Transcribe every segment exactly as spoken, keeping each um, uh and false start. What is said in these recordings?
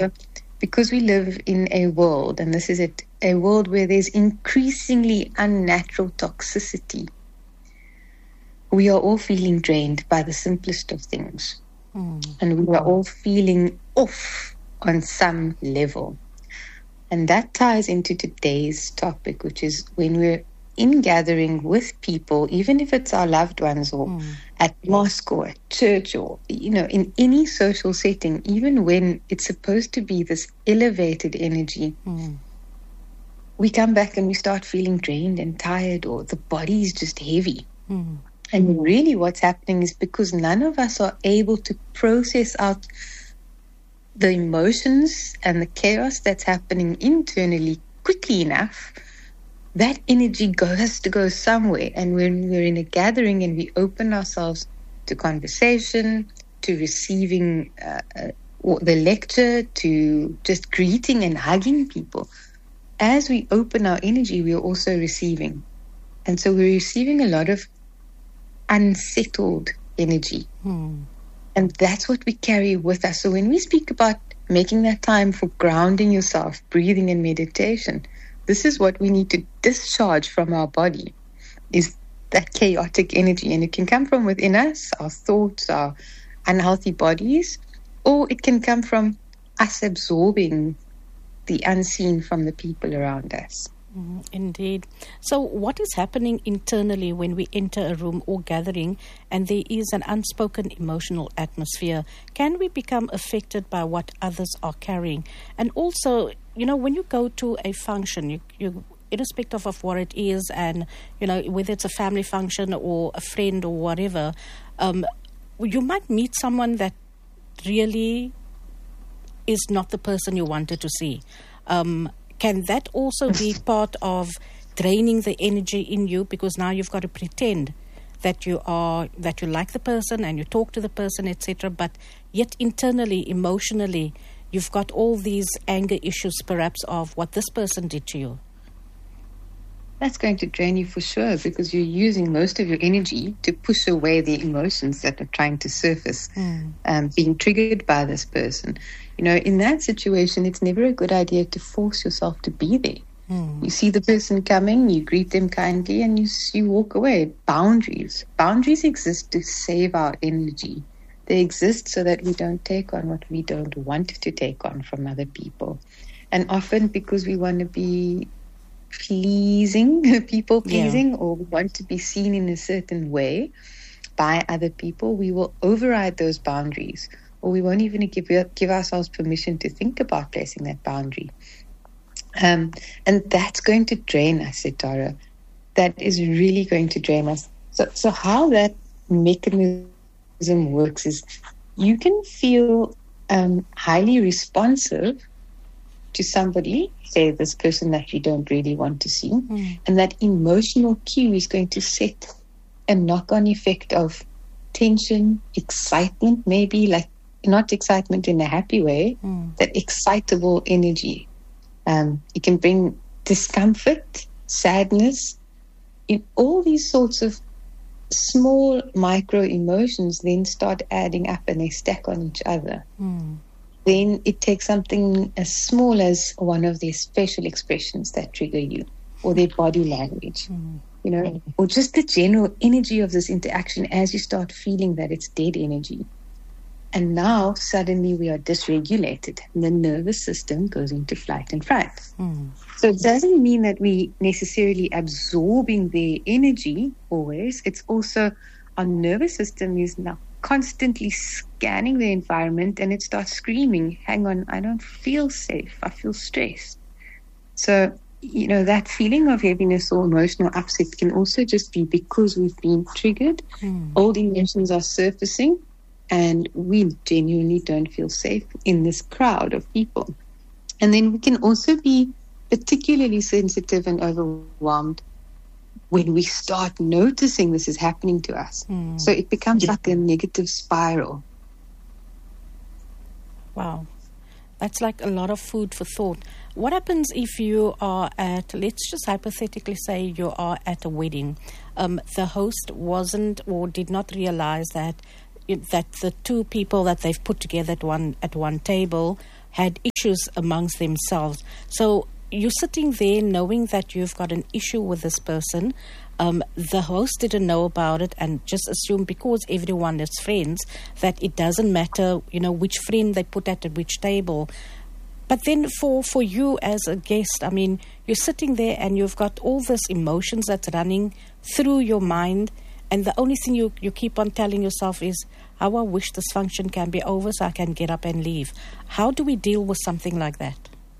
because we live in a world, and this is it, a world where there's increasingly unnatural toxicity, we are all feeling drained by the simplest of things. Mm. And we are all feeling off on some level. And that ties into today's topic, which is when we're in gathering with people, even if it's our loved ones or mm. at mosque or at church or, you know, in any social setting, even when it's supposed to be this elevated energy, mm. we come back and we start feeling drained and tired, or the body is just heavy. Mm. And really what's happening is because none of us are able to process out the emotions and the chaos that's happening internally quickly enough, that energy goes, has to go somewhere. And when we're in a gathering and we open ourselves to conversation, to receiving uh, uh, the lecture, to just greeting and hugging people, as we open our energy, we are also receiving. And so we're receiving a lot of unsettled energy. Hmm. And that's what we carry with us. So when we speak about making that time for grounding yourself, breathing and meditation, this is what we need to discharge from our body, is that chaotic energy. And it can come from within us, our thoughts, our unhealthy bodies, or it can come from us absorbing the unseen from the people around us. Mm, indeed. So what is happening internally when we enter a room or gathering and there is an unspoken emotional atmosphere? Can we become affected by what others are carrying? And also, you know, when you go to a function, you, you irrespective of what it is, and, you know, whether it's a family function or a friend or whatever, um, you might meet someone that really is not the person you wanted to see. Um, can that also be part of draining the energy in you, because now you've got to pretend that you are, that you like the person and you talk to the person, et cetera, but yet internally, emotionally, you've got all these anger issues perhaps of what this person did to you? That's going to drain you for sure, because you're using most of your energy to push away the emotions that are trying to surface, mm. um, being triggered by this person. You know, in that situation, it's never a good idea to force yourself to be there. Mm. You see the person coming, you greet them kindly, and you, you walk away. Boundaries. Boundaries exist to save our energy. They exist so that we don't take on what we don't want to take on from other people. And often because we want to be pleasing, people pleasing, yeah. or want to be seen in a certain way by other people, we will override those boundaries, or we won't even give give ourselves permission to think about placing that boundary. Um, and that's going to drain us, Sitara. That is really going to drain us. So, so how that mechanism works is you can feel um, highly responsive to somebody, say this person that you don't really want to see, mm. and that emotional cue is going to set a knock-on effect of tension, excitement, maybe, like not excitement in a happy way, mm. that excitable energy. Um, it can bring discomfort, sadness, in all these sorts of small micro emotions then start adding up and they stack on each other. Mm. Then it takes something as small as one of their facial expressions that trigger you, or their body language, mm. you know, or just the general energy of this interaction as you start feeling that it's dead energy. And now suddenly we are dysregulated and the nervous system goes into flight and fright. Mm. So it doesn't mean that we necessarily absorbing their energy always. It's also our nervous system is now constantly scanning the environment, and it starts screaming, hang on, I don't feel safe, I feel stressed. So, you know, that feeling of heaviness or emotional upset can also just be because we've been triggered. Mm. Old emotions are surfacing, and we genuinely don't feel safe in this crowd of people. And then we can also be particularly sensitive and overwhelmed when we start noticing this is happening to us. Mm. So it becomes like a negative spiral. Wow. That's like a lot of food for thought. What happens if you are at, let's just hypothetically say you are at a wedding. Um, the host wasn't or did not realize that it, that the two people that they've put together at one at one table had issues amongst themselves. So you're sitting there knowing that you've got an issue with this person. Um, the host didn't know about it and just assumed because everyone is friends that it doesn't matter, you know, which friend they put at which table. But then for, for you as a guest, I mean, you're sitting there and you've got all this emotions that's running through your mind, and the only thing you, you keep on telling yourself is, how I wish this function can be over so I can get up and leave. How do we deal with something like that?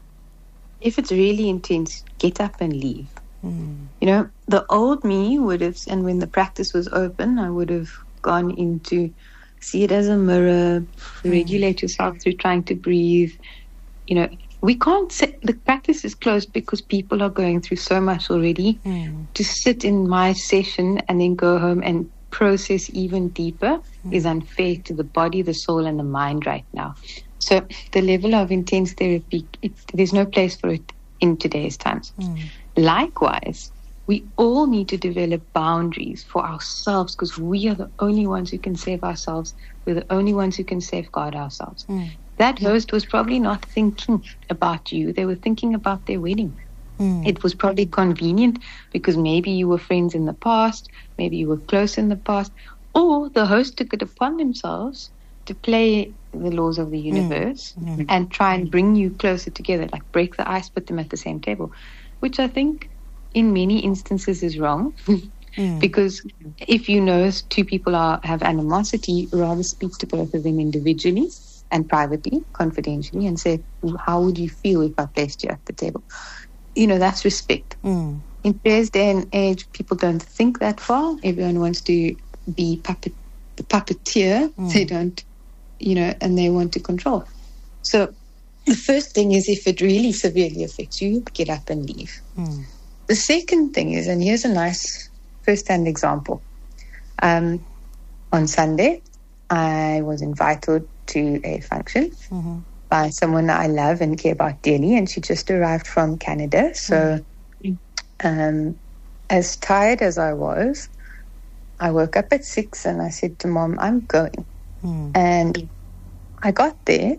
If it's really intense, get up and leave. Mm. You know, the old me would have, and when the practice was open, I would have gone into, see it as a mirror, mm. regulate yourself through trying to breathe. You know, we can't sit, the practice is closed because people are going through so much already. Mm. To sit in my session and then go home and process even deeper mm. is unfair to the body, the soul, and the mind right now. So the level of intense therapy, it, there's no place for it in today's times. Mm. Likewise, we all need to develop boundaries for ourselves because we are the only ones who can save ourselves. We're the only ones who can safeguard ourselves. Mm. That host was probably not thinking about you. They were thinking about their wedding. Mm. It was probably convenient because maybe you were friends in the past, maybe you were close in the past, or the host took it upon themselves to play the laws of the universe mm. Mm. and try and bring you closer together, like break the ice, put them at the same table, which I think in many instances is wrong. mm. Because if you know two people are have animosity, rather speak to both of them individually and privately, confidentially, and say, how would you feel if I placed you at the table? You know, that's respect. Mm. In today's day and age, people don't think that far. Everyone wants to be puppet, the puppeteer. Mm. They don't, you know, and they want to control. So the first thing is, if it really severely affects you, get up and leave. Mm. The second thing is, and here's a nice first-hand example. Um, on Sunday, I was invited to a function mm-hmm. by someone I love and care about dearly, and she just arrived from Canada. So mm. um, as tired as I was, I woke up at six and I said to Mom, I'm going. Mm. And I got there.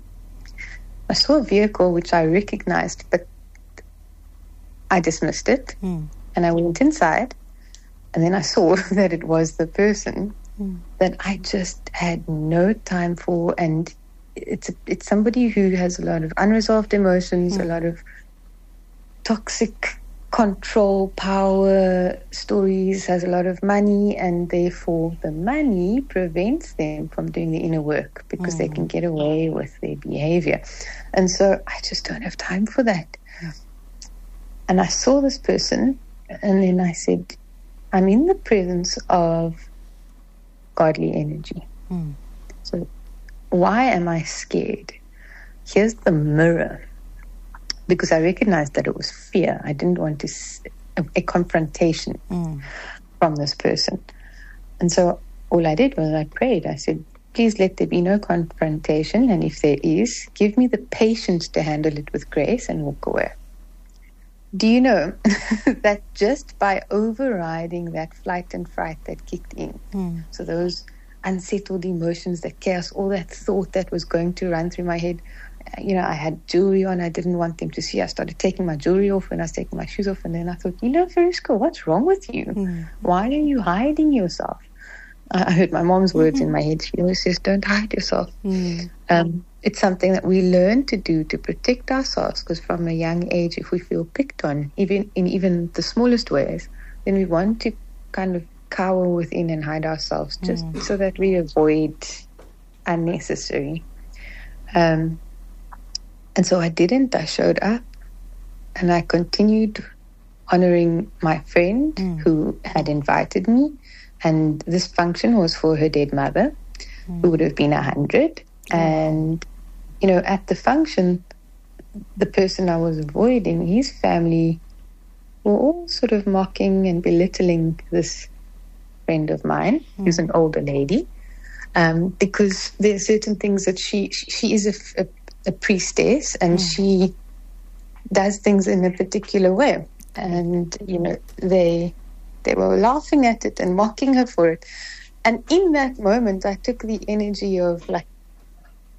I saw a vehicle which I recognized, but I dismissed it. Mm. And I went inside, and then I saw that it was the person mm. that I just had no time for. And it's it's somebody who has a lot of unresolved emotions, mm. a lot of toxic control, power stories, has a lot of money, and therefore the money prevents them from doing the inner work because mm. they can get away with their behavior. And so I just don't have time for that. Mm. And I saw this person, and then I said, I'm in the presence of godly energy. Mm. So why am I scared? Here's the mirror. Because I recognized that it was fear. I didn't want to a, a confrontation mm. from this person. And so all I did was I prayed. I said, please let there be no confrontation. And if there is, give me the patience to handle it with grace and walk away. Do you know that just by overriding that flight and fright that kicked in, mm. so those unsettled emotions, that chaos, all that thought that was going to run through my head, you know, I had jewelry on. I didn't want them to see. I started taking my jewelry off when I was taking my shoes off. And then I thought, you know, Veriska, what's wrong with you? Mm. Why are you hiding yourself? I heard my mom's words mm-hmm. in my head. She always says, don't hide yourself. Mm. Um, it's something that we learn to do to protect ourselves, because from a young age, if we feel picked on, even in even the smallest ways, then we want to kind of cower within and hide ourselves just mm. so that we avoid unnecessary. Um, and so I didn't. I showed up and I continued honoring my friend mm. who had invited me. And this function was for her dead mother, mm. who would have been a hundred. Mm. And, you know, at the function, the person I was avoiding, his family were all sort of mocking and belittling this friend of mine, mm. who's an older lady, um, because there are certain things that she, she, she is a, a, a priestess, and mm. she does things in a particular way. And, you know, they... They were laughing at it and mocking her for it. And in that moment, I took the energy of like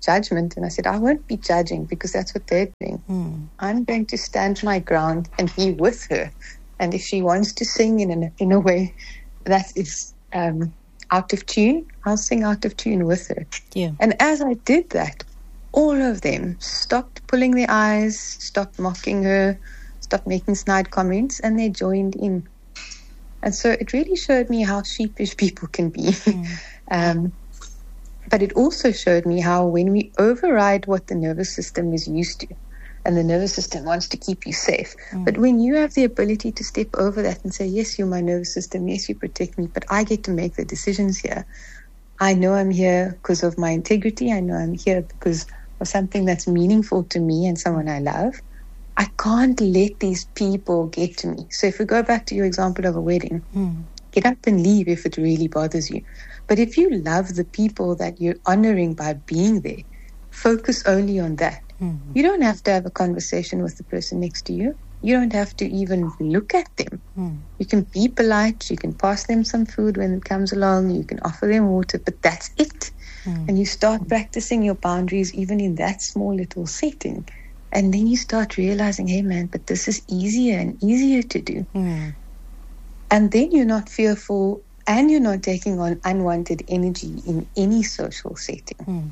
judgment. And I said, I won't be judging because that's what they're doing. Mm. I'm going to stand my ground and be with her. And if she wants to sing in a, in a way that is um, out of tune, I'll sing out of tune with her. Yeah. And as I did that, all of them stopped pulling their eyes, stopped mocking her, stopped making snide comments, and they joined in. And so it really showed me how sheepish people can be. Mm. um, but it also showed me how when we override what the nervous system is used to, and the nervous system wants to keep you safe. Mm. But when you have the ability to step over that and say, yes, you're my nervous system, yes, you protect me, but I get to make the decisions here. I know I'm here because of my integrity. I know I'm here because of something that's meaningful to me and someone I love. I can't let these people get to me. So if we go back to your example of a wedding, mm. get up and leave if it really bothers you. But if you love the people that you're honoring by being there, focus only on that. Mm-hmm. You don't have to have a conversation with the person next to you. You don't have to even look at them. Mm. You can be polite. You can pass them some food when it comes along. You can offer them water, but that's it. Mm. And you start practicing your boundaries even in that small little setting. And then you start realizing, hey, man, but this is easier and easier to do. Mm. And then you're not fearful and you're not taking on unwanted energy in any social setting. Mm.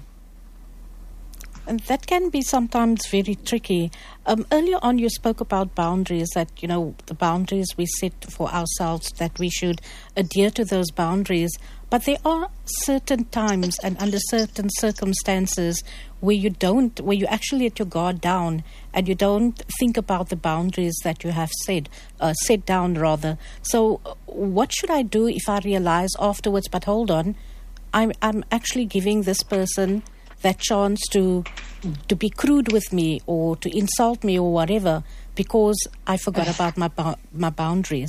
And that can be sometimes very tricky. Um, earlier on, you spoke about boundaries, that, you know, the boundaries we set for ourselves, that we should adhere to those boundaries. But there are certain times and under certain circumstances where you don't, where you actually let your guard down and you don't think about the boundaries that you have set, uh, set down rather. So what should I do if I realize afterwards, but hold on, I'm, I'm actually giving this person that chance to to be crude with me or to insult me or whatever because I forgot about my my boundaries?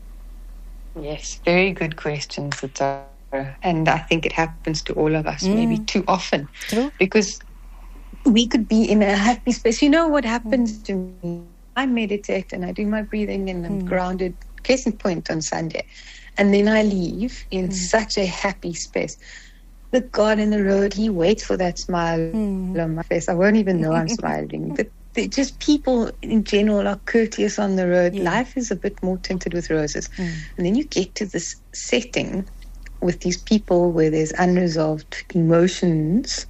Yes, very good question, Satara. And I think it happens to all of us mm. maybe too often. True. Because we could be in a happy space. You know what happens mm. to me? I meditate and I do my breathing and I'm mm. grounded, case in point on Sunday. And then I leave in mm. such a happy space. The God in the road, he waits for that smile mm. on my face. I won't even know I'm smiling. But just people in general are courteous on the road. Yeah. Life is a bit more tinted with roses. Mm. And then you get to this setting with these people where there's unresolved emotions.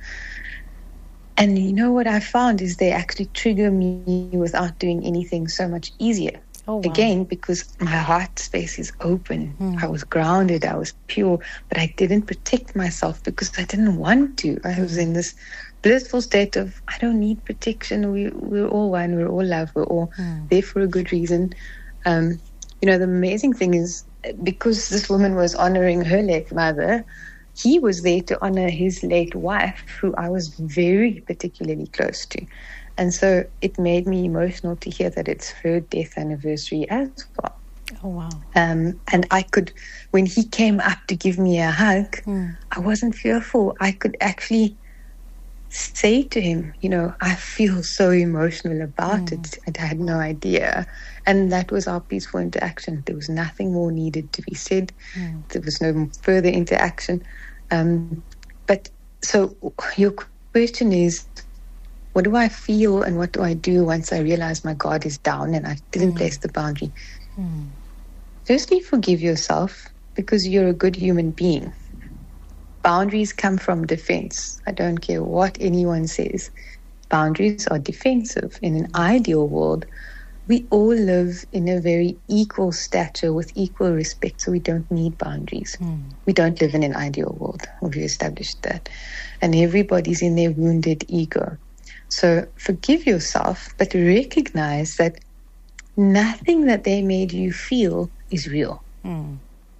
And you know what I found is they actually trigger me without doing anything so much easier. Oh, wow. Again, because my heart space is open. Mm. I was grounded, I was pure, but I didn't protect myself because I didn't want to. I was in this blissful state of, I don't need protection. We, we're all one, we're all love, we're all mm. there for a good reason. Um, you know, the amazing thing is, because this woman was honoring her late mother, he was there to honor his late wife, who I was very particularly close to. And so it made me emotional to hear that it's her death anniversary as well. Oh, wow. Um, and I could, when he came up to give me a hug, mm. I wasn't fearful. I could actually say to him, you know, I feel so emotional about mm. it. And I had no idea. And that was our peaceful interaction. There was nothing more needed to be said. Mm. There was no further interaction. Um, but so your question is, what do I feel and what do I do once I realize my guard is down and I didn't mm. place the boundary? Mm. Firstly, forgive yourself because you're a good human being. Boundaries come from defense. I don't care what anyone says. Boundaries are defensive. In an ideal world, we all live in a very equal stature with equal respect, so we don't need boundaries. Mm. We don't live in an ideal world. We've established that. And everybody's in their wounded ego. So forgive yourself, but recognize that nothing that they made you feel is real. Mm.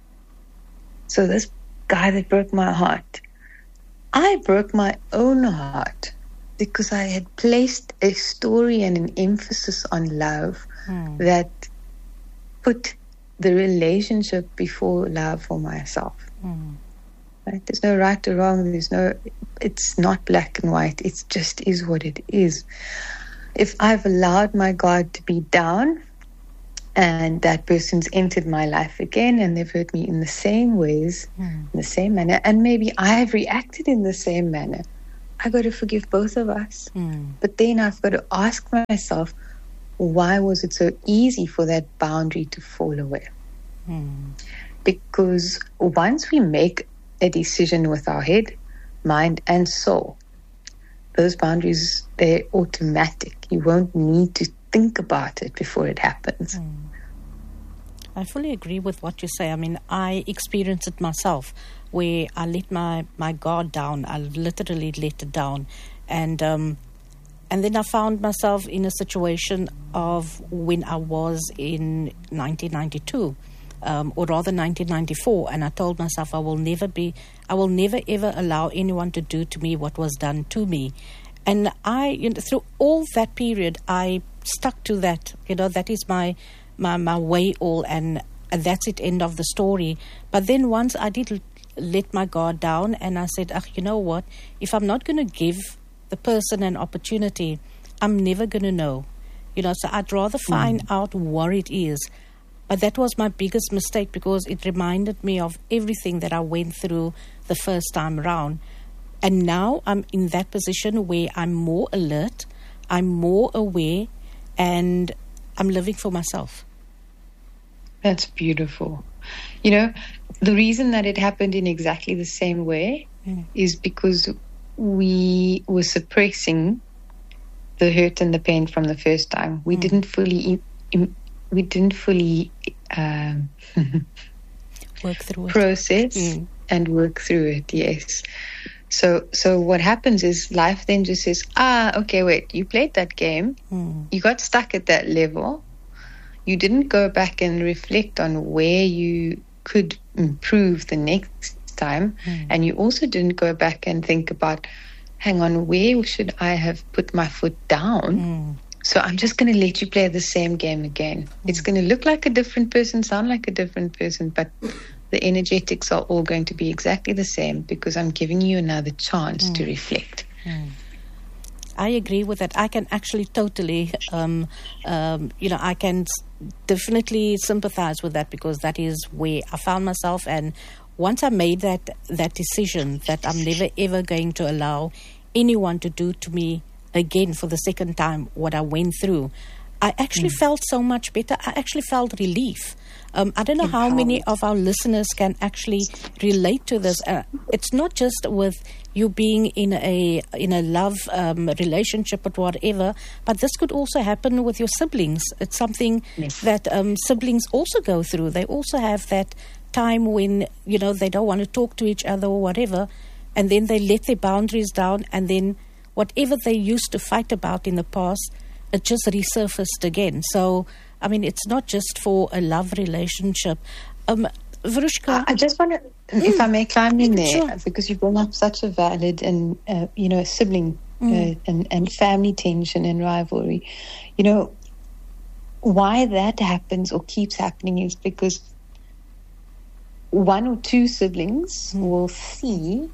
So this guy that broke my heart, I broke my own heart because I had placed a story and an emphasis on love mm. that put the relationship before love for myself. Mm. Right? There's no right or wrong. There's no, it's not black and white. It just is what it is. If I've allowed my guard to be down and that person's entered my life again and they've hurt me in the same ways, mm. in the same manner, and maybe I've reacted in the same manner, I got to forgive both of us. Mm. But then I've got to ask myself, why was it so easy for that boundary to fall away? Mm. Because once we make a decision with our head, mind, and soul, those boundaries, they're automatic. You won't need to think about it before it happens. Mm. I fully agree with what you say. I mean, I experienced it myself, where I let my, my guard down. I literally let it down. And um, and then I found myself in a situation of when I was in nineteen ninety-two, um, or rather nineteen ninety-four, and I told myself I will never be, I will never ever allow anyone to do to me what was done to me. And I, you know, through all that period, I stuck to that. You know, that is my my, my way all, and, and that's it, end of the story. But then once I did let my guard down, and I said, ah, you know what, if I'm not going to give the person an opportunity, I'm never going to know. You know, so I'd rather find mm. out what it is. But that was my biggest mistake, because it reminded me of everything that I went through the first time around. And now I'm in that position where I'm more alert, I'm more aware, and I'm living for myself. That's beautiful. You know, the reason that it happened in exactly the same way mm. is because we were suppressing the hurt and the pain from the first time. We mm. didn't fully, we didn't fully um, work through it. process mm. and work through it. Yes. So, so what happens is life then just says, ah, okay, wait, you played that game. Mm. You got stuck at that level. You didn't go back and reflect on where you could improve the next time. Mm. And you also didn't go back and think about, hang on, where should I have put my foot down? Mm. So I'm just going to let you play the same game again. Mm. It's going to look like a different person, sound like a different person, but the energetics are all going to be exactly the same, because I'm giving you another chance mm. to reflect. Mm. I agree with that. I can actually totally, um, um, you know, I can definitely sympathize with that, because that is where I found myself. And once I made that that decision that I'm never ever going to allow anyone to do to me again for the second time what I went through, I actually mm. felt so much better. I actually felt relief. Um, I don't know how many of our listeners can actually relate to this. Uh, it's not just with you being in a in a love um, relationship or whatever, but this could also happen with your siblings. It's something yes. that um, siblings also go through. They also have that time when, you know, they don't want to talk to each other or whatever, and then they let their boundaries down, and then whatever they used to fight about in the past, it just resurfaced again. So, I mean, it's not just for a love relationship. Um, Verushka, I just want to, if I may climb in there, sure. because you bring up such a valid and, uh, you know, sibling mm. uh, and, and family tension and rivalry. You know, why that happens or keeps happening is because one or two siblings mm. will see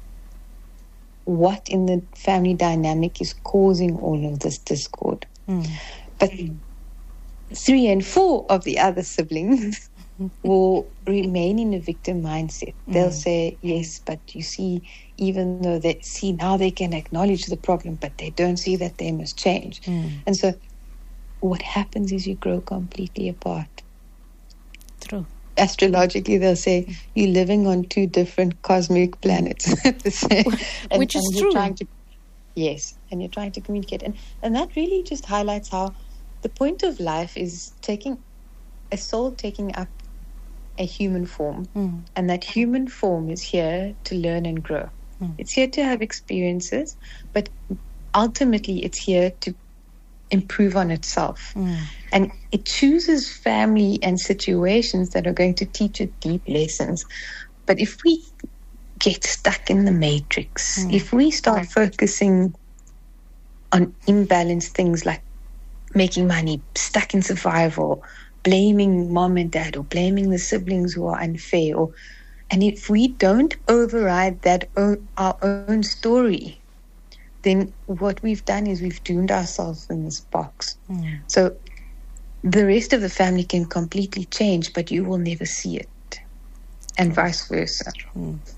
what in the family dynamic is causing all of this discord. Mm. But three and four of the other siblings will remain in a victim mindset. They'll mm. say, yes, but you see, even though they see now they can acknowledge the problem, but they don't see that they must change. Mm. And so what happens is you grow completely apart. True. Astrologically, they'll say you're living on two different cosmic planets at the same, and, which is and true. You're trying to, yes, and you're trying to communicate, and and that really just highlights how the point of life is taking a soul taking up a human form, mm. and that human form is here to learn and grow. Mm. It's here to have experiences, but ultimately, it's here to improve on itself. Mm. And it chooses family and situations that are going to teach it deep lessons. But if we get stuck in the matrix, mm. if we start focusing on imbalanced things like making money, stuck in survival, blaming mom and dad, or blaming the siblings who are unfair, or and if we don't override that own, our own story, then what we've done is we've doomed ourselves in this box. Mm. So the rest of the family can completely change, but you will never see it, and vice versa. Mm.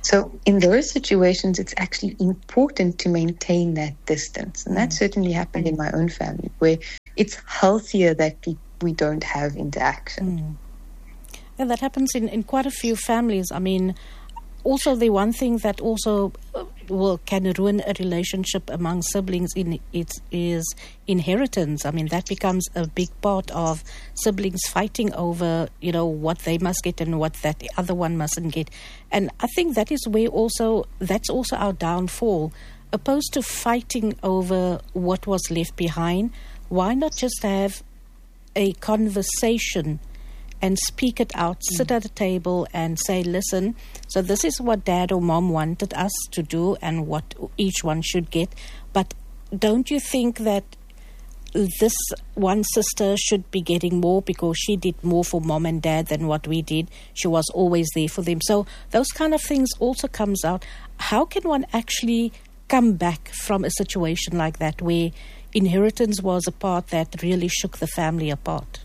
So in those situations, it's actually important to maintain that distance. And that certainly happened in my own family, where it's healthier that we, we don't have interaction. Mm. Yeah, that happens in, in quite a few families. I mean, also the one thing that also uh, well can ruin a relationship among siblings in it is inheritance. I mean, that becomes a big part of siblings fighting over, you know, what they must get and what that other one mustn't get. And I think that is where also that's also our downfall. Opposed to fighting over what was left behind, why not just have a conversation and speak it out, mm. sit at a table and say, listen, so this is what dad or mom wanted us to do and what each one should get. But don't you think that this one sister should be getting more because she did more for mom and dad than what we did? She was always there for them. So those kind of things also comes out. How can one actually come back from a situation like that where inheritance was a part that really shook the family apart?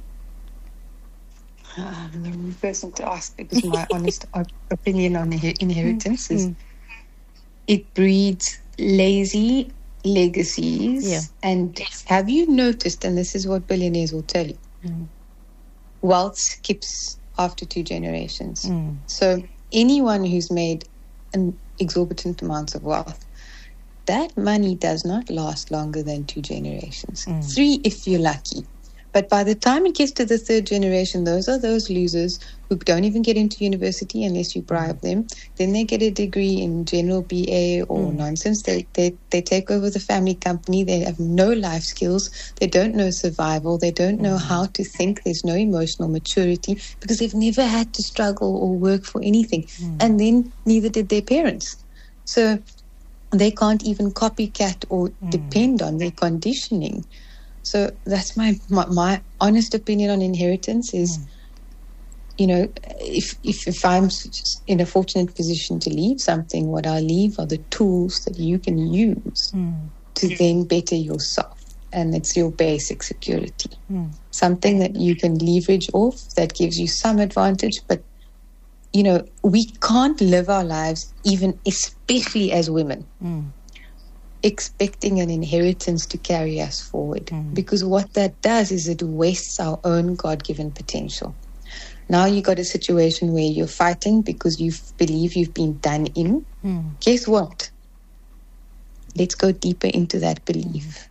Uh, the wrong person to ask, because my honest opinion on inheritance is mm. it breeds lazy legacies. Yeah. And have you noticed, and this is what billionaires will tell you, mm. wealth skips after two generations. Mm. So anyone who's made an exorbitant amounts of wealth, that money does not last longer than two generations. Mm. Three if you're lucky. But by the time it gets to the third generation, those are those losers who don't even get into university unless you bribe them. Then they get a degree in general B A or mm. nonsense. They, they they take over the family company. They have no life skills. They don't know survival. They don't know mm. how to think. There's no emotional maturity because they've never had to struggle or work for anything. Mm. And then neither did their parents. So they can't even copycat or mm. depend on their conditioning. So that's my, my my honest opinion on inheritance is, mm. you know, if, if if I'm in a fortunate position to leave something, what I leave are the tools that you can use mm. to then better yourself. And it's your basic security. Mm. Something that you can leverage off that gives you some advantage. But, you know, we can't live our lives, even especially as women, mm. expecting an inheritance to carry us forward. Mm. Because what that does is it wastes our own God-given potential. Now you got a situation where you're fighting because you believe you've been done in. Mm. Guess what? Let's go deeper into that belief.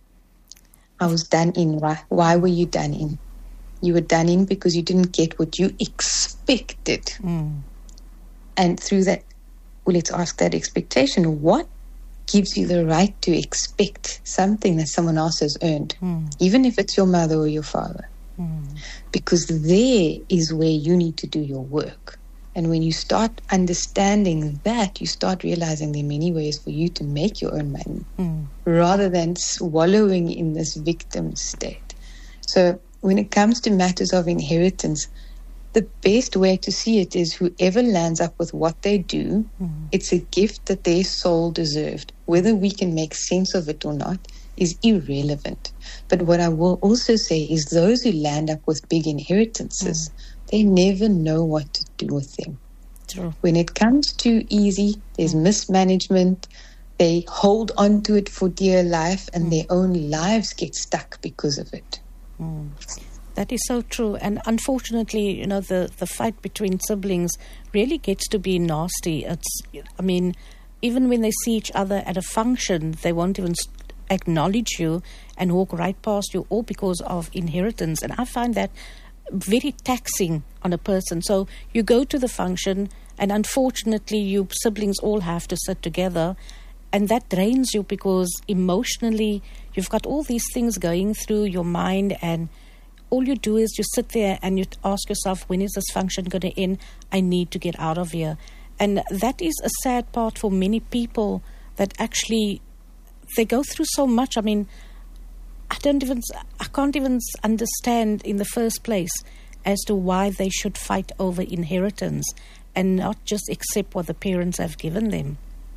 I was done in. Why? Why were you done in? You were done in because you didn't get what you expected. Mm. And through that, well, let's ask that expectation. What gives you the right to expect something that someone else has earned, mm. even if it's your mother or your father? Mm. Because there is where you need to do your work. And when you start understanding that, you start realizing there are many ways for you to make your own money mm. rather than wallowing in this victim state. So when it comes to matters of inheritance, the best way to see it is whoever lands up with what they do, mm. it's a gift that their soul deserved. Whether we can make sense of it or not is irrelevant. But what I will also say is those who land up with big inheritances, mm. they never know what to do with them. True. When it comes too easy, there's mm. mismanagement. They hold on to it for dear life and mm. their own lives get stuck because of it. Mm. That is so true. And unfortunately, you know, the, the fight between siblings really gets to be nasty. It's, I mean, even when they see each other at a function, they won't even acknowledge you and walk right past you, all because of inheritance. And I find that very taxing on a person. So you go to the function and unfortunately you siblings all have to sit together, and that drains you because emotionally you've got all these things going through your mind, and all you do is you sit there and you ask yourself, when is this function going to end? I need to get out of here. And that is a sad part for many people, that actually they go through so much. I mean, I don't even, I can't even understand in the first place as to why they should fight over inheritance and not just accept what the parents have given them.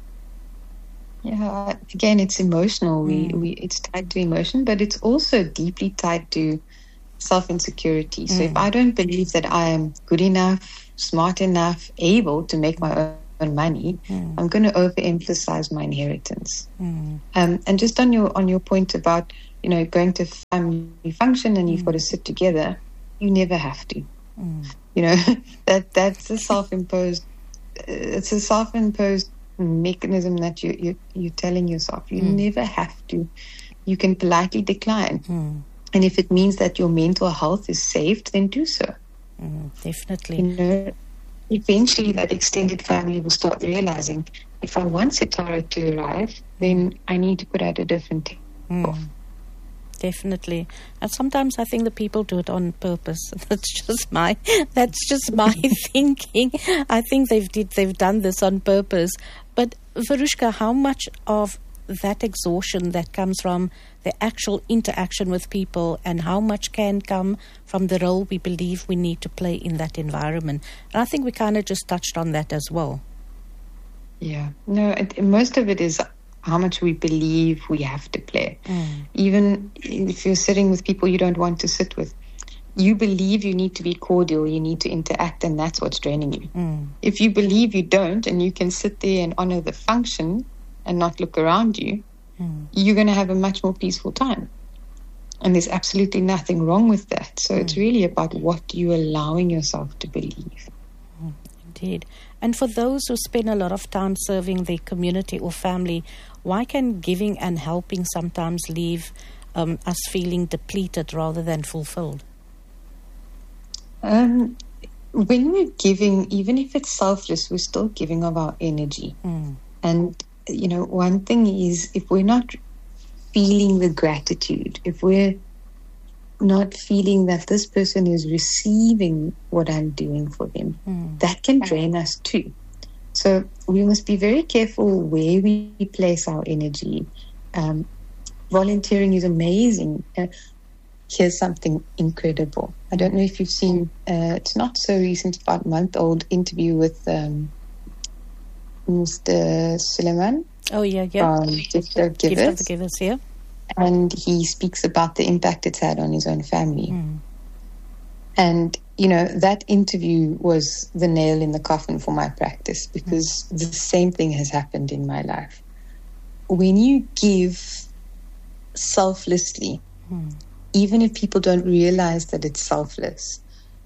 Yeah, again, it's emotional. Mm. We, we, it's tied to emotion, but it's also deeply tied to self-insecurity. So mm. if I don't believe that I am good enough, smart enough, able to make my own, on money, mm. I'm going to overemphasize my inheritance. Mm. Um, and just on your on your point about, you know, going to family function and you've mm. got to sit together, you never have to. Mm. You know, that that's a self-imposed. It's a self-imposed mechanism that you you you're telling yourself you mm. never have to. You can politely decline, mm. and if it means that your mental health is saved, then do so. Mm, definitely. You know, eventually that extended family will start realizing, if I want Sitara to arrive, then I need to put out a different take mm. off. Definitely. And sometimes I think the people do it on purpose. That's just my that's just my thinking. I think they've did they've done this on purpose. But Verushka, how much of that exhaustion that comes from the actual interaction with people, and how much can come from the role we believe we need to play in that environment? And I think we kind of just touched on that as well. Yeah. No, it, most of it is how much we believe we have to play. Mm. Even if you're sitting with people you don't want to sit with, you believe you need to be cordial, you need to interact, and that's what's draining you. Mm. If you believe you don't, and you can sit there and honor the function and not look around you, mm. you're going to have a much more peaceful time. And there's absolutely nothing wrong with that. So mm. it's really about what you're allowing yourself to believe. Mm. Indeed. And for those who spend a lot of time serving their community or family, why can giving and helping sometimes leave um, us feeling depleted rather than fulfilled? Um, when we're giving, even if it's selfless, we're still giving of our energy. Mm. And, you know, one thing is, if we're not feeling the gratitude, if we're not feeling that this person is receiving what I'm doing for them, mm. that can drain us too. So we must be very careful where we place our energy. Um, volunteering is amazing. Uh, here's something incredible. I don't know if you've seen, uh, it's not so recent, about a month old interview with um, Mister Suleiman. Oh, yeah, yeah. From Gift of Givers. Gift of the Givers, yeah. And he speaks about the impact it's had on his own family. Mm. And, you know, that interview was the nail in the coffin for my practice, because mm. the same thing has happened in my life. When you give selflessly, mm. even if people don't realize that it's selfless,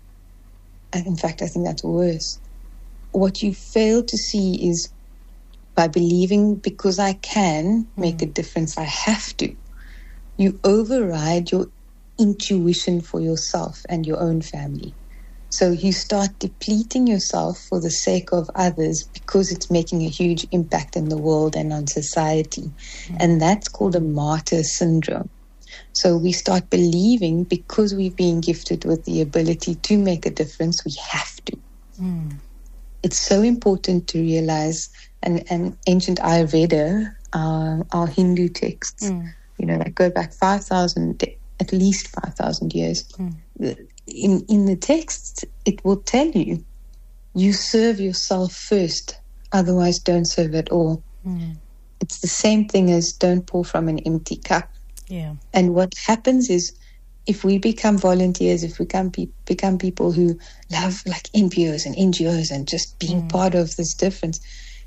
and in fact, I think that's worse, what you fail to see is, by believing because I can make mm. a difference, I have to, you override your intuition for yourself and your own family. So you start depleting yourself for the sake of others because it's making a huge impact in the world and on society. Mm. And that's called a martyr syndrome. So we start believing because we've been gifted with the ability to make a difference, we have to. Mm. It's so important to realize, and, and ancient Ayurveda, uh, our Hindu texts, mm. you know, that go back five thousand, at least five thousand years. Mm. In, in the texts, it will tell you, you serve yourself first, otherwise don't serve at all. Mm. It's the same thing as don't pour from an empty cup. Yeah. And what happens is, if we become volunteers, if we become, pe- become people who love like N P Os and N G Os and just being mm. part of this difference,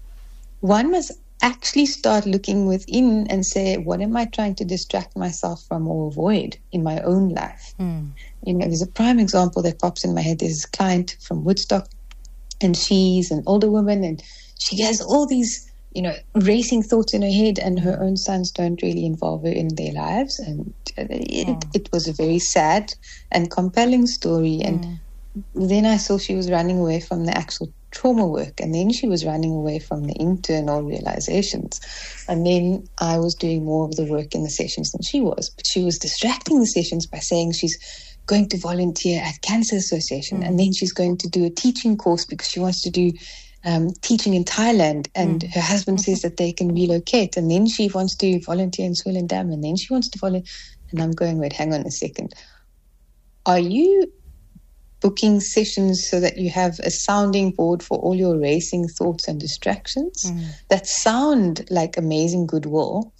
one must actually start looking within and say, what am I trying to distract myself from or avoid in my own life? Mm. You know, there's a prime example that pops in my head. There's a client from Woodstock, and she's an older woman, and she has all these, you know, racing thoughts in her head, and her own sons don't really involve her in their lives. And it, oh. it was a very sad and compelling story. And mm. then I saw she was running away from the actual trauma work, and then she was running away from the internal realizations. And then I was doing more of the work in the sessions than she was. But she was distracting the sessions by saying she's going to volunteer at Cancer Association, mm. and then she's going to do a teaching course because she wants to do Um, teaching in Thailand, and mm. her husband mm-hmm. says that they can relocate, and then she wants to volunteer in Swellendam, and then she wants to volunteer. And I'm going, wait, hang on a second. Are you booking sessions so that you have a sounding board for all your racing thoughts and distractions mm. that sound like amazing goodwill?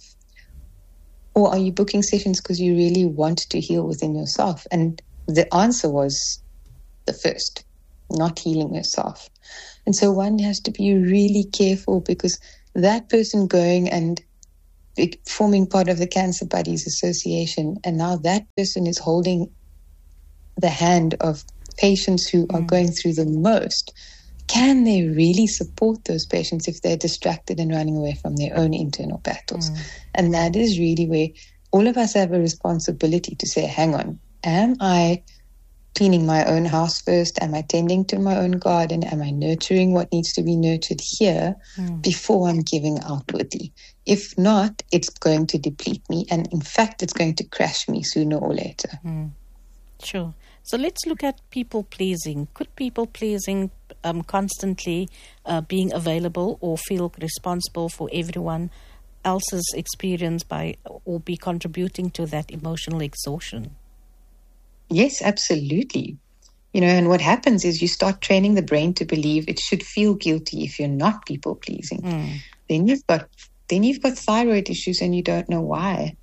Or are you booking sessions because you really want to heal within yourself? And the answer was the first, not healing yourself. And so one has to be really careful, because that person going and forming part of the Cancer Buddies Association, and now that person is holding the hand of patients who are mm. going through the most. Can they really support those patients if they're distracted and running away from their own internal battles? Mm. And that is really where all of us have a responsibility to say, hang on, am I cleaning my own house first? Am I tending to my own garden? Am I nurturing what needs to be nurtured here mm. before I'm giving outwardly? If not, it's going to deplete me. And in fact, it's going to crash me sooner or later. Mm. Sure. So let's look at people pleasing. Could people pleasing um, constantly uh, being available or feel responsible for everyone else's experience by or be contributing to that emotional exhaustion? Yes, absolutely. You know, and what happens is you start training the brain to believe it should feel guilty if you're not people pleasing. Mm. Then you've got then you've got thyroid issues and you don't know why.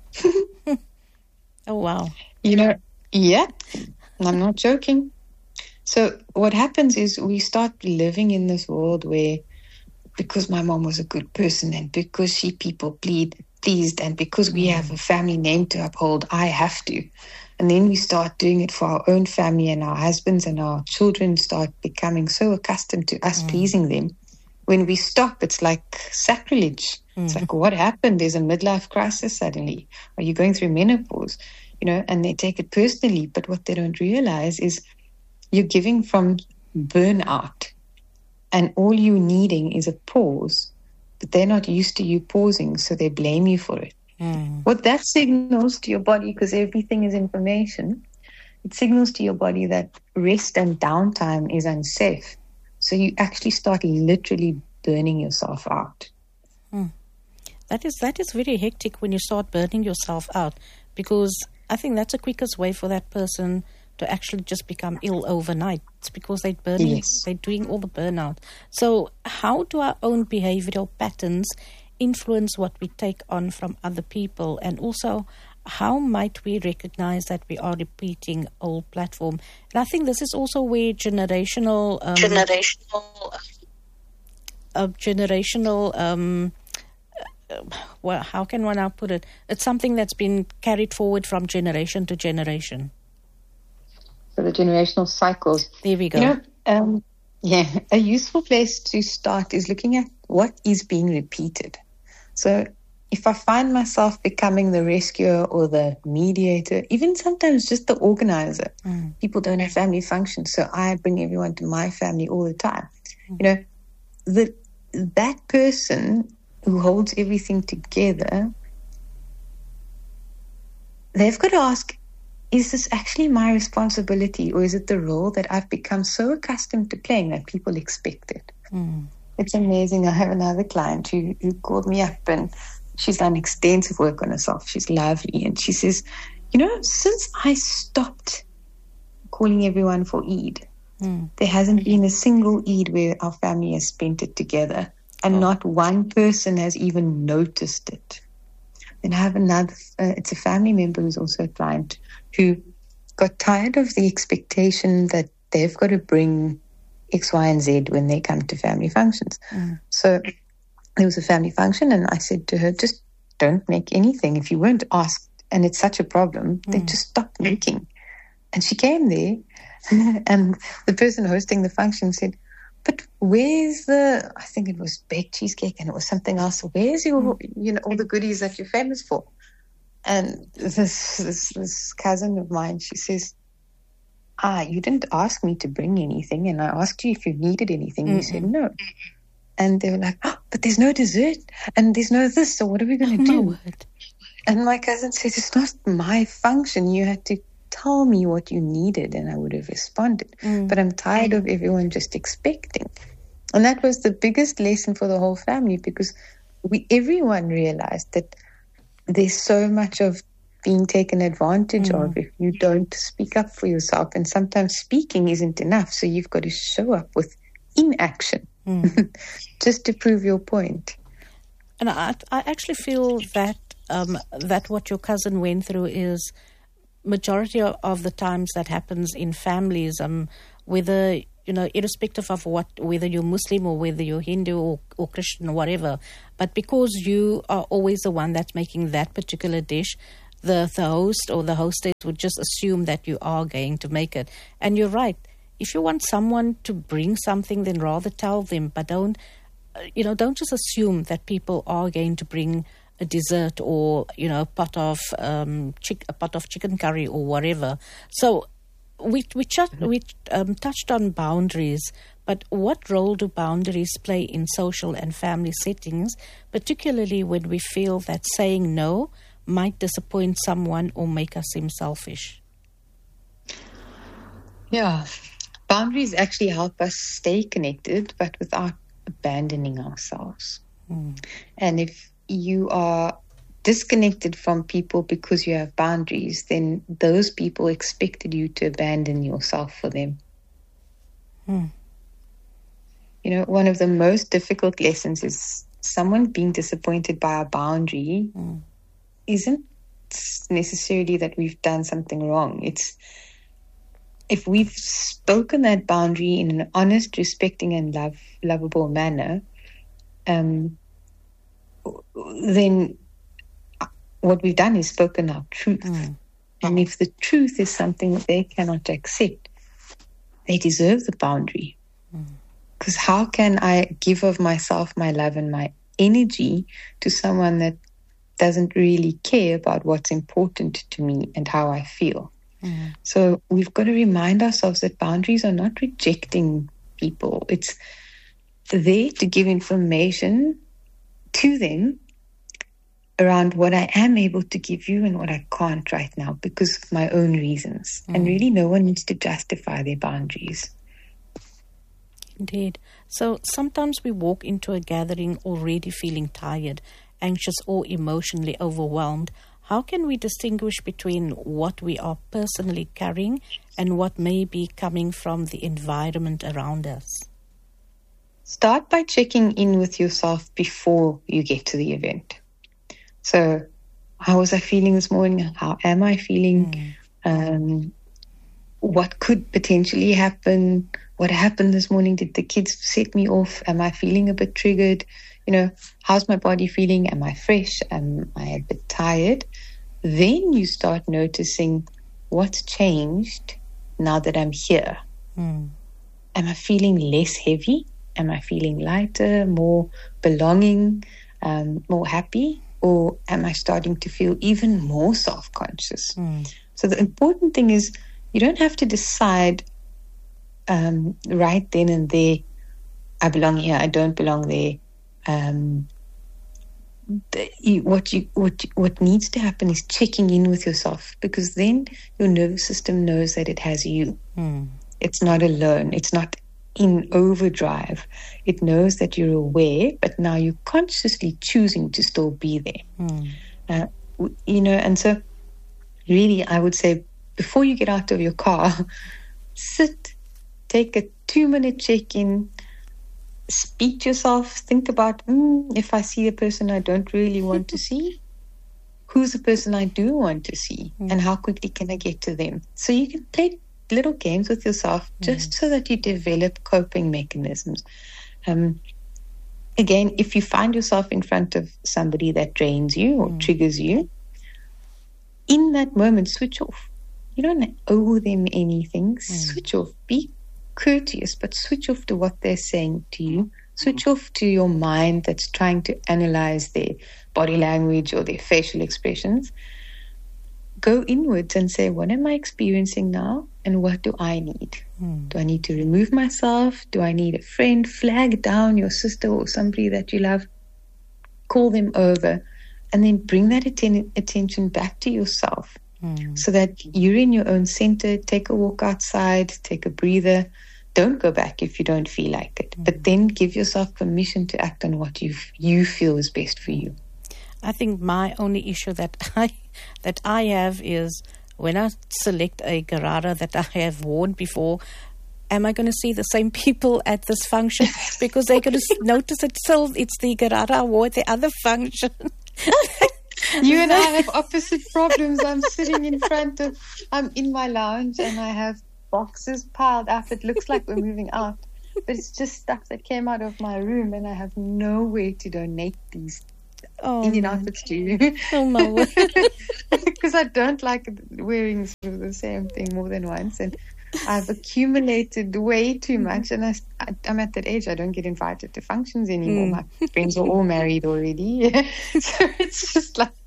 Oh wow. You know, yeah. I'm not joking. So what happens is we start living in this world where, because my mom was a good person and because she people plead, pleased and because we have a family name to uphold, I have to. And then we start doing it for our own family, and our husbands and our children start becoming so accustomed to us mm. pleasing them. When we stop, it's like sacrilege. Mm. It's like, what happened? There's a midlife crisis suddenly. Are you going through menopause? You know, and they take it personally. But what they don't realize is you're giving from burnout, and all you're needing is a pause. But they're not used to you pausing, so they blame you for it. Mm. What that signals to your body, because everything is information, it signals to your body that rest and downtime is unsafe. So you actually start literally burning yourself out. Mm. That is that is very hectic when you start burning yourself out, because I think that's the quickest way for that person to actually just become ill overnight. It's because they're burning, yes. they're doing all the burnout. So how do our own behavioral patterns influence what we take on from other people? And also, how might we recognize that we are repeating old platform? And I think this is also where generational... Um, generational... Uh, generational... Um, uh, well, how can one now put it? It's something that's been carried forward from generation to generation. So the generational cycles. There we go. You know, um, yeah, a useful place to start is looking at what is being repeated. So if I find myself becoming the rescuer or the mediator, even sometimes just the organizer, mm. people don't have family functions, so I bring everyone to my family all the time. Mm. You know, the that person who holds everything together, they've got to ask, is this actually my responsibility, or is it the role that I've become so accustomed to playing that people expect it? Mm. It's amazing. I have another client who, who called me up, and she's done extensive work on herself. She's lovely. And she says, you know, since I stopped calling everyone for Eid, mm. there hasn't been a single Eid where our family has spent it together, and oh. not one person has even noticed it. Then I have another, uh, it's a family member who's also a client, who got tired of the expectation that they've got to bring X, Y, and Z when they come to family functions. Mm. So there was a family function, and I said to her, just don't make anything. If you weren't asked and it's such a problem, mm. then just stop making. And she came there, and the person hosting the function said, but where's the, I think it was baked cheesecake and it was something else. Where's your, mm. you know, all the goodies that you're famous for? And this, this this cousin of mine, she says, ah, you didn't ask me to bring anything, and I asked you if you needed anything. Mm-mm. You said no. And they were like, oh, but there's no dessert, and there's no this, so what are we going to oh, do? My word. And my cousin said, it's not my function. You had to tell me what you needed, and I would have responded. Mm. But I'm tired of everyone just expecting. And that was the biggest lesson for the whole family, because we everyone realized that there's so much of being taken advantage mm. of if you don't speak up for yourself. And sometimes speaking isn't enough. So you've got to show up with inaction mm. just to prove your point. And I, I actually feel that um, that what your cousin went through is majority of the times that happens in families, um, whether you know, irrespective of what, whether you're Muslim or whether you're Hindu or, or Christian or whatever, but because you are always the one that's making that particular dish, the, the host or the hostess would just assume that you are going to make it. And you're right. If you want someone to bring something, then rather tell them, but don't, you know, don't just assume that people are going to bring a dessert or, you know, a pot of um, chick, a pot of chicken curry or whatever. So we we, ch- we um, touched on boundaries, but what role do boundaries play in social and family settings, particularly when we feel that saying no might disappoint someone or make us seem selfish? Yeah. Boundaries actually help us stay connected, but without abandoning ourselves. Mm. And if you are disconnected from people because you have boundaries, then those people expected you to abandon yourself for them. Mm. You know, one of the most difficult lessons is someone being disappointed by a boundary mm. isn't necessarily that we've done something wrong. It's if we've spoken that boundary in an honest, respecting, and love, lovable manner, um, then what we've done is spoken our truth. Mm. And if the truth is something that they cannot accept, they deserve the boundary. Because mm. how can I give of myself, my love, and my energy to someone that doesn't really care about what's important to me and how I feel? Mm. So we've got to remind ourselves that boundaries are not rejecting people. It's there to give information to them around what I am able to give you and what I can't right now because of my own reasons. Mm. And really no one needs to justify their boundaries. Indeed. So sometimes we walk into a gathering already feeling tired, anxious, or emotionally overwhelmed. How can we distinguish between what we are personally carrying and what may be coming from the environment around us? Start by checking in with yourself before you get to the event. So, how was I feeling this morning? How am I feeling? Mm. Um, what could potentially happen? What happened this morning? Did the kids set me off? Am I feeling a bit triggered? You know, how's my body feeling? Am I fresh? Am I a bit tired? Then you start noticing what's changed now that I'm here. Mm. Am I feeling less heavy? Am I feeling lighter, more belonging, um, more happy? Or am I starting to feel even more self-conscious? Mm. So the important thing is you don't have to decide um, right then and there, I belong here, I don't belong there. Um, the, you, what you what what needs to happen is checking in with yourself, because then your nervous system knows that it has you. Mm. It's not alone. It's not in overdrive. It knows that you're aware, but now you're consciously choosing to still be there. Mm. Uh, you know, and so really I would say before you get out of your car, sit, take a two-minute check-in, speak to yourself, think about, mm, if I see a person I don't really want to see, who's the person I do want to see, mm. and how quickly can I get to them? So you can play little games with yourself just mm. so that you develop coping mechanisms. Um, again, if you find yourself in front of somebody that drains you or mm. triggers you, in that moment, switch off. You don't owe them anything. Mm. Switch off. Be courteous, but switch off to what they're saying to you. Switch off to your mind that's trying to analyze their body language or their facial expressions. Go inwards and say, what am I experiencing now? And what do I need? Mm. Do I need to remove myself? Do I need a friend? Flag down your sister or somebody that you love. Call them over. And then bring that atten- attention back to yourself. Mm. So that you're in your own center. Take a walk outside. Take a breather. Don't go back if you don't feel like it. Mm. But then give yourself permission to act on what you you feel is best for you. I think my only issue that I that I have is when I select a garara that I have worn before, am I going to see the same people at this function? Because they're going to notice it still, it's the garara I wore at the other function. You and I have opposite problems. I'm sitting in front of, I'm in my lounge and I have boxes piled up. It looks like we're moving out, but it's just stuff that came out of my room, and I have nowhere to donate these oh, Indian outfits to. Oh my word. Because I don't like wearing sort of the same thing more than once, and I've accumulated way too much, and I, I'm at that age I don't get invited to functions anymore. Mm. My friends are all married already. So it's just like...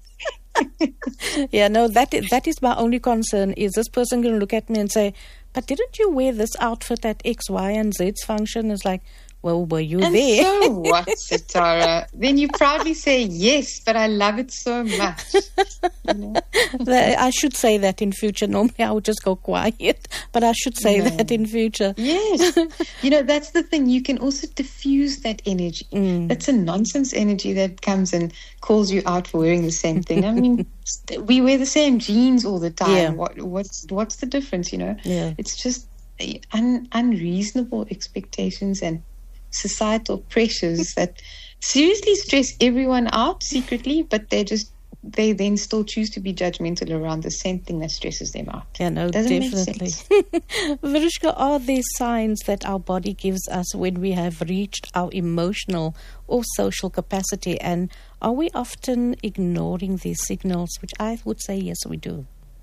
Yeah, no, that that is my only concern. Is this person going to look at me and say, but didn't you wear this outfit at X, Y, and Z's function? It's like, well, were you and there? So what, Sitara? Then you proudly say yes, but I love it so much. You know? I should say that in future. Normally I would just go quiet, but I should say no. that in future. Yes. You know, that's the thing. You can also diffuse that energy. Mm. That's a nonsense energy that comes and calls you out for wearing the same thing. I mean, we wear the same jeans all the time. Yeah. What, what's, what's the difference, you know? Yeah. It's just un, unreasonable expectations and societal pressures that seriously stress everyone out secretly, but they just they then still choose to be judgmental around the same thing that stresses them out. Yeah, no, Doesn't definitely. Verushka, are there signs that our body gives us when we have reached our emotional or social capacity, and are we often ignoring these signals? Which I would say yes, we do.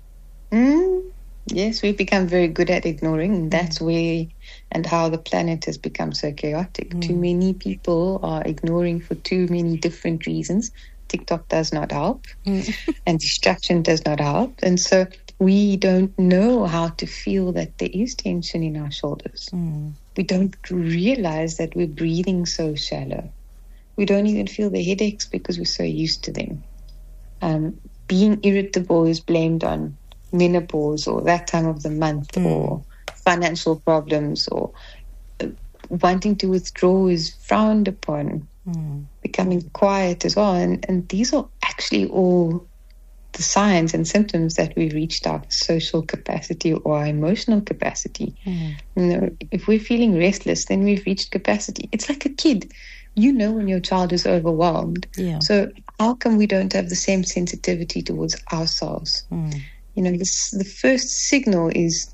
Mm. Yes, we've become very good at ignoring. That's mm. where and how the planet has become so chaotic. Mm. Too many people are ignoring for too many different reasons. TikTok does not help, mm. and distraction does not help. And so we don't know how to feel that there is tension in our shoulders. Mm. We don't realize that we're breathing so shallow. We don't even feel the headaches because we're so used to them. Um, being irritable is blamed on menopause or that time of the month mm. or financial problems, or uh, wanting to withdraw is frowned upon, mm. becoming quiet as well. And, and these are actually all the signs and symptoms that we've reached our social capacity or our emotional capacity. Mm. You know, if we're feeling restless, then we've reached capacity. It's like a kid. You know when your child is overwhelmed. Yeah. So how come we don't have the same sensitivity towards ourselves? Mm. You know, this, the first signal is,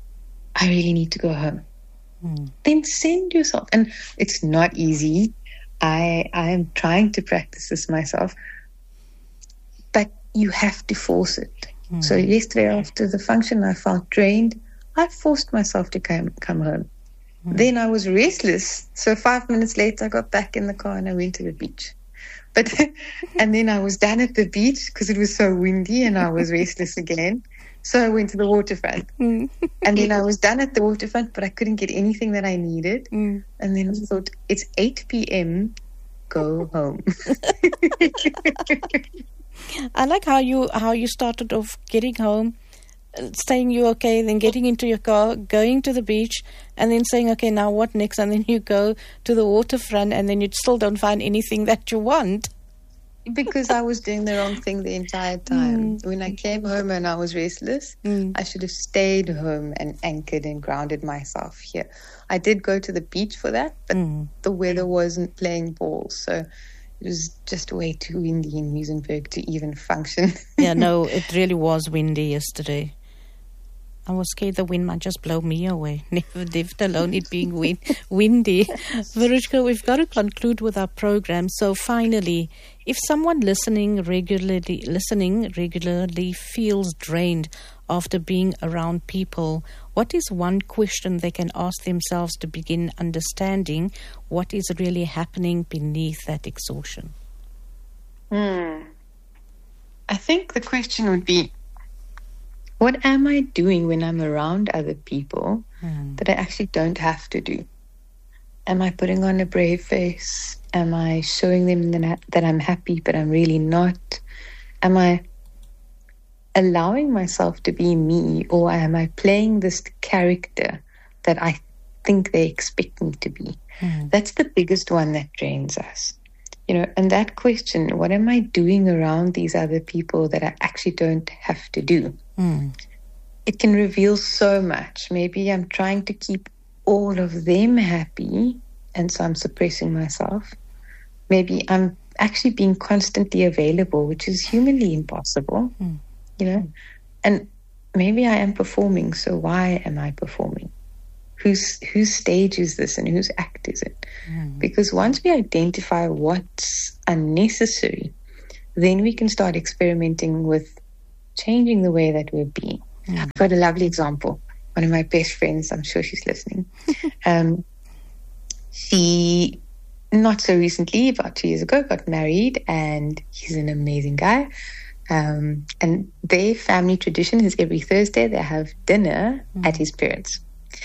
I really need to go home. Mm. Then send yourself. And it's not easy. I I am trying to practice this myself. But you have to force it. Mm. So yesterday after the function, I felt drained. I forced myself to come, come home. Mm. Then I was restless. So five minutes later, I got back in the car and I went to the beach. But and then I was done at the beach because it was so windy and I was restless again. So I went to the waterfront. Mm. And then I was done at the waterfront, but I couldn't get anything that I needed. Mm. And then I thought, it's eight p.m., go home. I like how you how you started off getting home, saying you're okay, then getting into your car, going to the beach, and then saying, okay, now what next? And then you go to the waterfront, and then you still don't find anything that you want. Because I was doing the wrong thing the entire time. Mm. When I came home and I was restless, mm. I should have stayed home and anchored and grounded myself here. I did go to the beach for that, but mm. the weather wasn't playing ball, so it was just way too windy in Muizenberg to even function. Yeah, no, it really was windy yesterday. I was scared the wind might just blow me away, never left alone it being wind, windy. Verushka, we've got to conclude with our program. So finally, if someone listening regularly, listening regularly feels drained after being around people, what is one question they can ask themselves to begin understanding what is really happening beneath that exhaustion? Hmm. I think the question would be, what am I doing when I'm around other people mm. that I actually don't have to do? Am I putting on a brave face? Am I showing them that I'm happy, but I'm really not? Am I allowing myself to be me, or am I playing this character that I think they expect me to be? Mm. That's the biggest one that drains us. You know, and that question, what am I doing around these other people that I actually don't have to do? Mm. It can reveal so much. Maybe I'm trying to keep all of them happy, and so I'm suppressing myself. Maybe I'm actually being constantly available, which is humanly impossible, mm. you know. And maybe I am performing, so why am I performing? Whose whose stage is this and whose act is it? Mm. Because once we identify what's unnecessary, then we can start experimenting with changing the way that we're being. Mm. I've got a lovely example. One of my best friends, I'm sure she's listening. um, she, not so recently, about two years ago, got married, and he's an amazing guy. Um, and their family tradition is every Thursday they have dinner mm. at his parents'.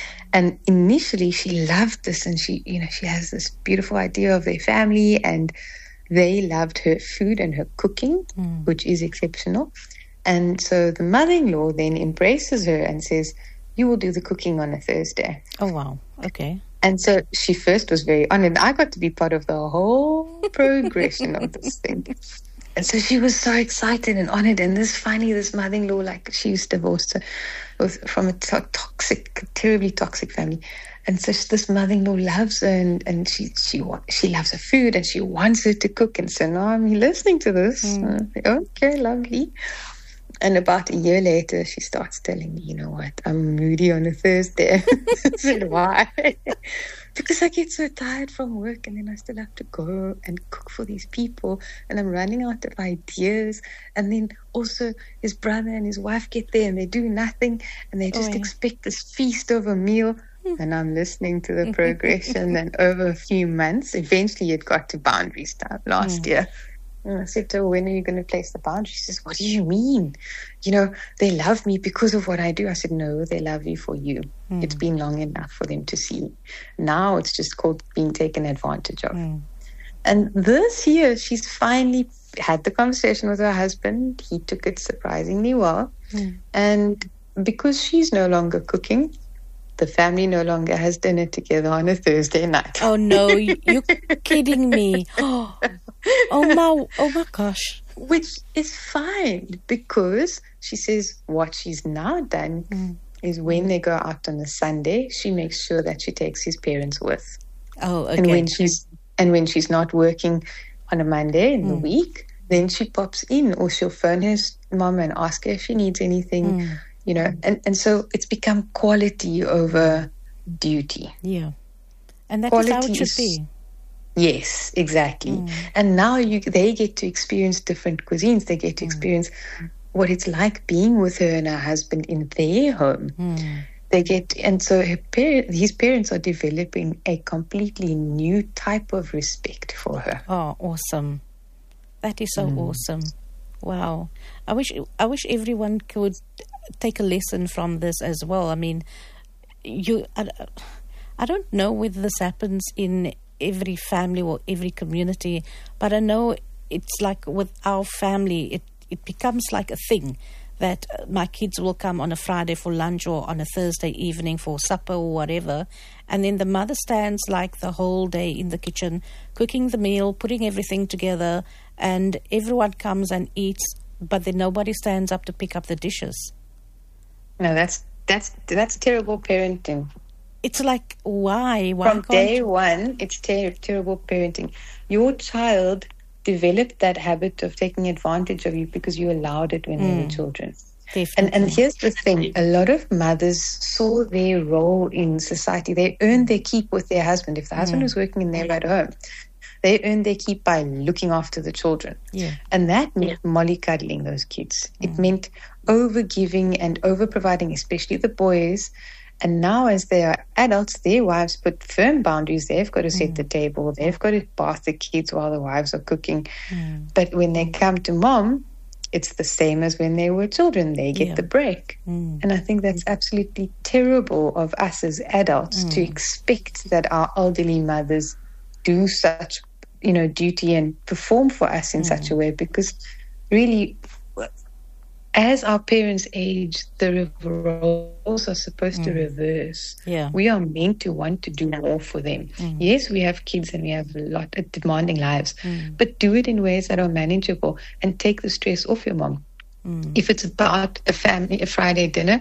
And initially she loved this, and she, you know, she has this beautiful idea of their family, and they loved her food and her cooking, mm. which is exceptional. And so the mother-in-law then embraces her and says, you will do the cooking on a Thursday. Oh, wow. Okay. And so she first was very honored. I got to be part of the whole progression of this thing. And so she was so excited and honored. And this finally, this mother-in-law, like she was divorced was from a to- toxic, terribly toxic family. And so this mother-in-law loves her, and, and she she she loves her food, and she wants her to cook. And so now I'm listening to this. Mm. Uh, okay, lovely. And about a year later, she starts telling me, you know what, I'm moody on a Thursday. I said, why? Because I get so tired from work, and then I still have to go and cook for these people, and I'm running out of ideas. And then also his brother and his wife get there, and they do nothing, and they just oh, yeah. expect this feast of a meal. And I'm listening to the progression, and over a few months, eventually it got to boundaries time last mm. year. And I said to her, when are you going to place the boundary? She says, what do you mean? You know, they love me because of what I do. I said, no, they love you for you. Mm. It's been long enough for them to see. Now it's just called being taken advantage of. Mm. And this year, she's finally had the conversation with her husband. He took it surprisingly well. Mm. And because she's no longer cooking, the family no longer has dinner together on a Thursday night. Oh, no, you're kidding me. Oh, oh, my, oh my gosh. Which is fine, because she says what she's now done mm. is when they go out on a Sunday, she makes sure that she takes his parents with. Oh, okay. And when she's, and when she's not working on a Monday in mm. the week, then she pops in, or she'll phone her mom and ask her if she needs anything. Mm. You know, and, and so it's become quality over duty. Yeah. And that quality is how it should is, be. Yes, exactly. Mm. And now you they get to experience different cuisines. They get to mm. experience what it's like being with her and her husband in their home. Mm. They get, and so her parent, his parents are developing a completely new type of respect for her. Oh, awesome. That is so mm. awesome. Wow. I wish I wish everyone could take a lesson from this as well. I mean, you I, I don't know whether this happens in every family or every community, but I know it's like with our family, it, it becomes like a thing that my kids will come on a Friday for lunch or on a Thursday evening for supper or whatever, and then the mother stands like the whole day in the kitchen cooking the meal, putting everything together, and everyone comes and eats, but then nobody stands up to pick up the dishes. No, that's that's that's terrible parenting. It's like, why? Why From day one, it's ter- terrible parenting. Your child developed that habit of taking advantage of you because you allowed it when mm. they were children. Definitely. And and here's the thing: a lot of mothers saw their role in society. They earned their keep with their husband. If the husband mm. was working and they were at home, they earned their keep by looking after the children. Yeah. And that meant mollycoddling those kids. Mm. It meant over-giving and over-providing, especially the boys. And now as they are adults, their wives put firm boundaries. They've got to set mm. the table. They've got to bath the kids while the wives are cooking. Mm. But when they come to mom, it's the same as when they were children. They get yeah. the break. Mm. And I think that's absolutely terrible of us as adults mm. to expect that our elderly mothers do such, you know, duty and perform for us in mm. such a way, because really, as our parents age, the roles are supposed mm. to reverse. Yeah. We are meant to want to do more for them. Mm. Yes, we have kids and we have a lot of demanding lives, mm. but do it in ways that are manageable and take the stress off your mom. Mm. If it's about a family, a Friday dinner,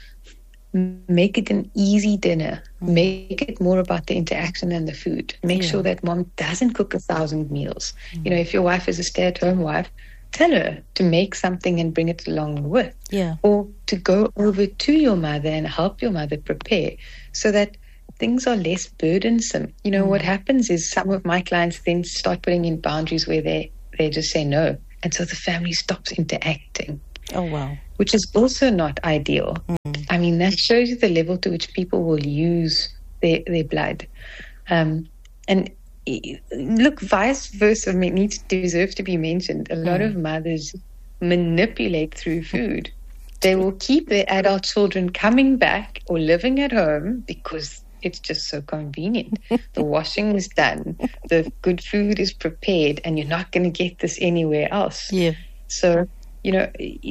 make it an easy dinner. Mm. Make it more about the interaction and the food. Make yeah. sure that mom doesn't cook a thousand meals. Mm. You know, if your wife is a stay-at-home wife, tell her to make something and bring it along with. Yeah. Or to go over to your mother and help your mother prepare so that things are less burdensome. You know, mm. what happens is some of my clients then start putting in boundaries where they, they just say no. And so the family stops interacting. Oh, wow. Which is also not ideal. Mm. I mean, that shows you the level to which people will use their, their blood. Um, and look, vice versa needs deserves to be mentioned. A lot mm. of mothers manipulate through food. They will keep their adult children coming back or living at home because it's just so convenient. The washing is done, the good food is prepared, and you're not going to get this anywhere else. Yeah. So, you know,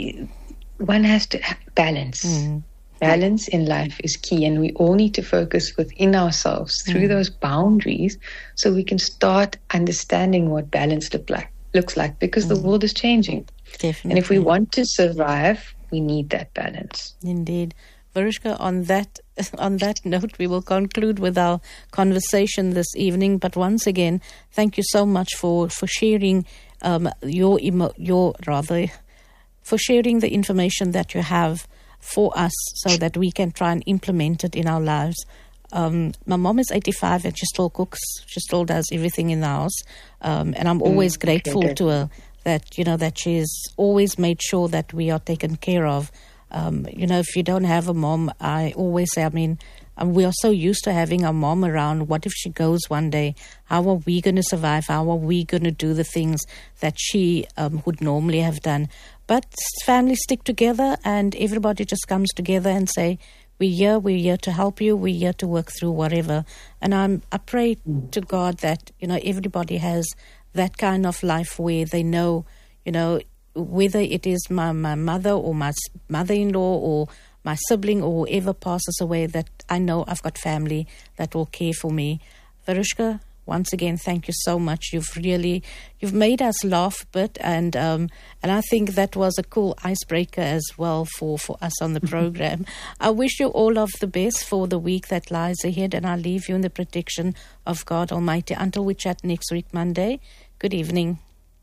one has to have balance. Mm. Balance in life is key, and we all need to focus within ourselves through mm. those boundaries so we can start understanding what balance look like, looks like because mm. the world is changing. Definitely. And if we want to survive, we need that balance. Indeed. Varushka, on that on that note, we will conclude with our conversation this evening. But once again, thank you so much for, for sharing um, your emo- your rather for sharing the information that you have for us so that we can try and implement it in our lives. Um, my mom is eighty-five and she still cooks. She still does everything in the house. Um, and I'm always mm, grateful okay. to her that, you know, that she's always made sure that we are taken care of. Um, you know, if you don't have a mom, I always say, I mean, um, we are so used to having our mom around. What if she goes one day? How are we going to survive? How are we going to do the things that she um, would normally have done? But families stick together and everybody just comes together and say, we're here, we're here to help you, we're here to work through whatever. And I'm, I pray to God that, you know, everybody has that kind of life where they know, you know, whether it is my, my mother or my mother-in-law or my sibling or whoever passes away, that I know I've got family that will care for me. Varushka, once again, thank you so much. You've really, you've made us laugh a bit, and um, and I think that was a cool icebreaker as well for, for us on the program. I wish you all of the best for the week that lies ahead, and I leave you in the protection of God Almighty until we chat next week, Monday. Good evening.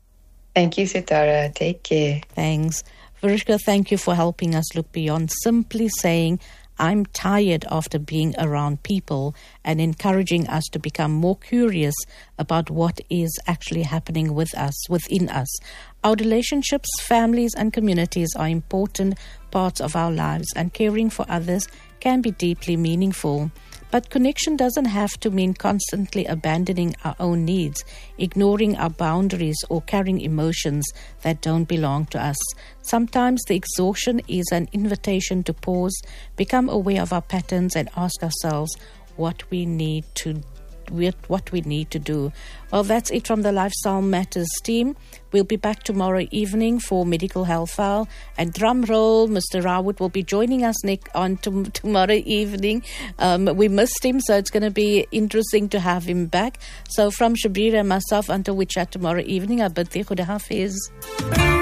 Thank you, Sitara. Take care. Thanks. Varushka, thank you for helping us look beyond simply saying, I'm tired after being around people, and encouraging us to become more curious about what is actually happening with us, within us. Our relationships, families, and communities are important parts of our lives, and caring for others can be deeply meaningful. But connection doesn't have to mean constantly abandoning our own needs, ignoring our boundaries, or carrying emotions that don't belong to us. Sometimes the exhaustion is an invitation to pause, become aware of our patterns, and ask ourselves what we need to what we need to do. Well, that's it from the Lifestyle Matters team. We'll be back tomorrow evening for Medical Health File. And drum roll, Mister Rawood will be joining us Nick, on to, tomorrow evening. Um, we missed him, so it's going to be interesting to have him back. So from Shabira and myself, until we chat tomorrow evening, I bid thee goeie hafiz.